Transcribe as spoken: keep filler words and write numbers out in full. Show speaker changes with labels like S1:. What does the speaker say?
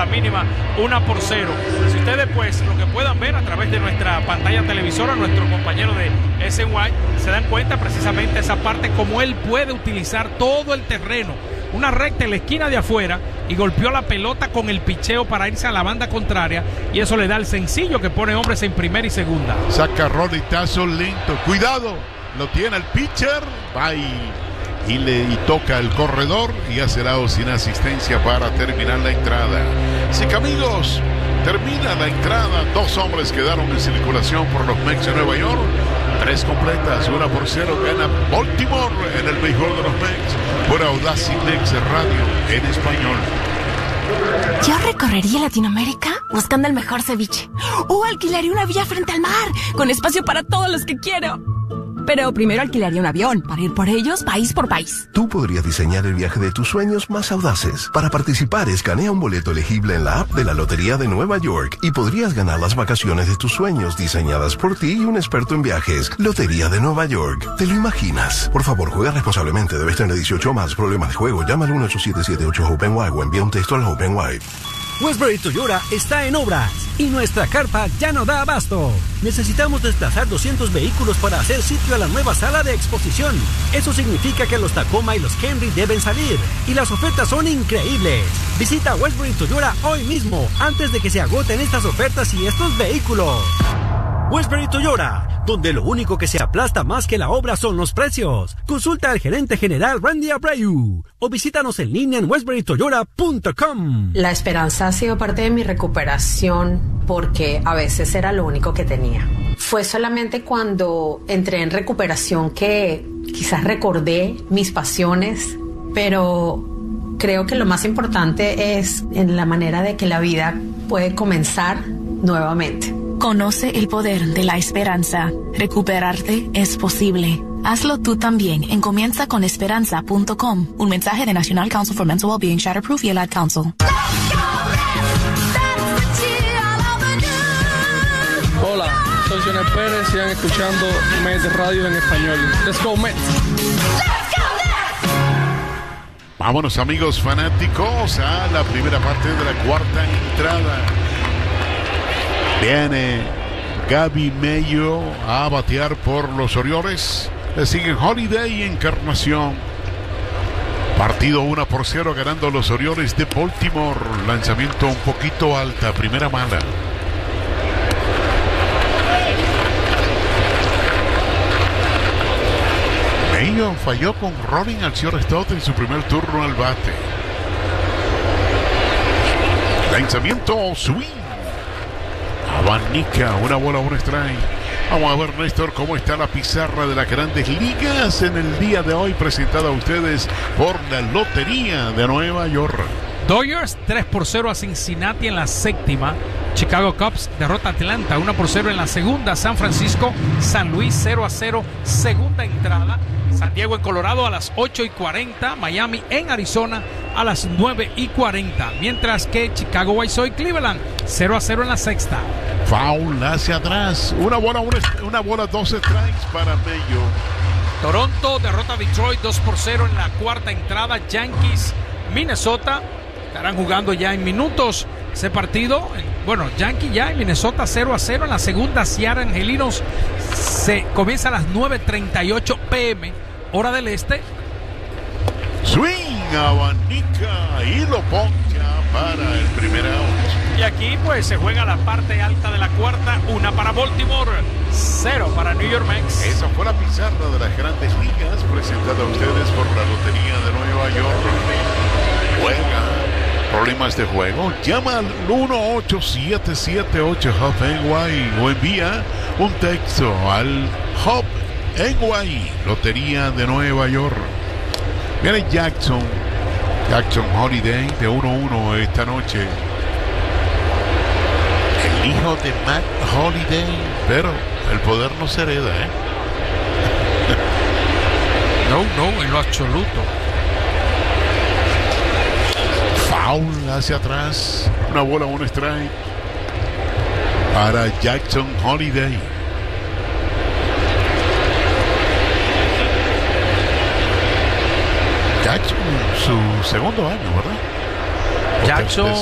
S1: la mínima, una por cero. Si ustedes pues lo que puedan ver a través de nuestra pantalla televisora, nuestro compañero de S N Y, se dan cuenta precisamente esa parte como él puede utilizar todo el terreno. Una recta en la esquina de afuera y golpeó la pelota con el picheo para irse a la banda contraria, y eso le da el sencillo que pone hombres en primera y segunda.
S2: Saca rolitazo lento, cuidado, lo tiene el pitcher, va y, y le y toca el corredor y hace lado sin asistencia para terminar la entrada. Así que amigos, termina la entrada, dos hombres quedaron en circulación por los Mets de Nueva York. Tres completas, una por cero, gana Baltimore en el béisbol de los Mets por Audacy Next Radio en español.
S3: Yo recorrería Latinoamérica buscando el mejor ceviche. O alquilaría una villa frente al mar, con espacio para todos los que quiero. Pero primero alquilaría un avión para ir por ellos país por país.
S4: Tú podrías diseñar el viaje de tus sueños más audaces. Para participar, escanea un boleto elegible en la app de la Lotería de Nueva York y podrías ganar las vacaciones de tus sueños diseñadas por ti y un experto en viajes. Lotería de Nueva York. ¿Te lo imaginas? Por favor, juega responsablemente. Debes tener dieciocho o más. Problemas de juego. Llama al uno ocho siete siete ocho OpenWide o envía un texto al OpenWide.
S5: Westbury Toyota está en obras y nuestra carpa ya no da abasto. Necesitamos desplazar doscientos vehículos para hacer sitio a la nueva sala de exposición. Eso significa que los Tacoma y los Camry deben salir y las ofertas son increíbles. Visita Westbury Toyota hoy mismo antes de que se agoten estas ofertas y estos vehículos. Westbury Toyota, donde lo único que se aplasta más que la obra son los precios. Consulta al gerente general Randy Abreu o visítanos en línea en westbury toyota punto com.
S6: La esperanza ha sido parte de mi recuperación porque a veces era lo único que tenía. Fue solamente cuando entré en recuperación que quizás recordé mis pasiones, pero creo que lo más importante es en la manera de que la vida puede comenzar nuevamente.
S3: Conoce el poder de la esperanza. Recuperarte es posible. Hazlo tú también en comienza con esperanza punto com. Un mensaje de National Council for Mental Wellbeing, Shatterproof y el Ad Council.
S7: Hola, soy Jonel Pérez. Sigan escuchando Mets Radio en español. Let's go Mets.
S2: Vámonos amigos fanáticos a la primera parte de la cuarta entrada. Viene Gaby Mello a batear por los Orioles. Le siguen Holiday y Encarnación. Partido uno por cero ganando los Orioles de Baltimore. Lanzamiento un poquito alta, primera mala. Mello falló con Robin Alcior-Stott en su primer turno al bate. Lanzamiento swing. Abanica, una bola, un strike. Vamos a ver, Néstor, cómo está la pizarra de las Grandes Ligas en el día de hoy, presentada a ustedes por la Lotería de Nueva York.
S1: Dodgers tres por cero a Cincinnati en la séptima. Chicago Cubs derrota a Atlanta uno por cero en la segunda. San Francisco, San Luis cero a cero, segunda entrada. San Diego en Colorado a las ocho y cuarenta. Miami en Arizona a las nueve y cuarenta. Mientras que Chicago White Sox Cleveland cero a cero en la sexta.
S2: Foul hacia atrás. Una bola, una, una bola, dos strikes para Mello.
S1: Toronto derrota a Detroit dos por cero en la cuarta entrada. Yankees, Minnesota estarán jugando ya en minutos ese partido. Bueno, Yankees ya en Minnesota cero a cero en la segunda. Seattle Angelinos se comienza a las nueve treinta y ocho pm hora del este.
S2: Swing, abanica y lo poncha para el primer out.
S1: Y aquí pues se juega la parte alta de la cuarta. Una para Baltimore, cero para New York Mets.
S2: Esa fue la pizarra de las Grandes Ligas presentada a ustedes por la Lotería de Nueva York. Juega. Problemas de juego, llama al uno ocho siete siete ocho H U B N Y o envía un texto al H U B N Y, Lotería de Nueva York. Viene Jackson, Jackson Holiday de uno uno esta noche. El hijo de Matt Holiday, pero el poder no se hereda, ¿eh?
S1: No, no, en lo absoluto.
S2: Foul hacia atrás, una bola, un strike para Jackson Holiday. Jackson, su segundo año, ¿verdad?
S1: Jackson